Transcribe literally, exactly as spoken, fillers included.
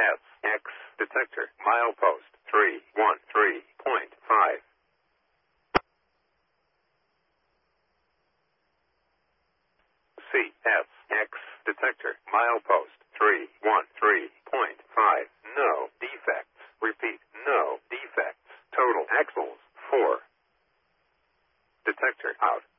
S X detector milepost three one three point five. C S X detector milepost three one three point five. No defects. Repeat, no defects. Total axles four. Detector out.